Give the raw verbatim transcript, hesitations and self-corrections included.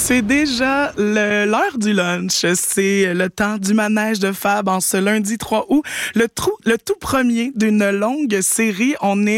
C'est déjà le- l'heure du lunch. C'est le temps du manège de Fab en ce lundi trois août. Le, trou, le tout premier d'une longue série. On est